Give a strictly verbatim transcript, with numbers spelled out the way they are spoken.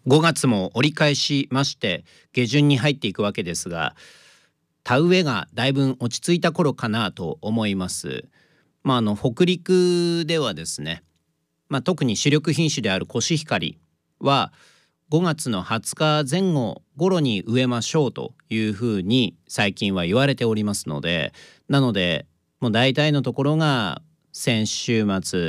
ごがつも折り返しまして下旬に入っていくわけですが、田植えがだいぶ落ち着いた頃かなと思います。まあ、あの北陸ではですね、まあ、特に主力品種であるコシヒカリはごがつのはつかぜん後頃に植えましょうというふうに最近は言われておりますので、なのでもう大体のところが先週末